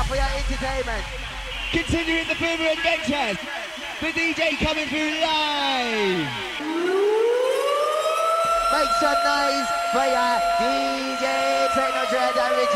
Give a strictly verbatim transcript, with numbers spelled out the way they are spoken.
for your entertainment. Continuing the Boomer Adventures, the D J coming through live. Make some noise for your D J Techno Dread and Richard.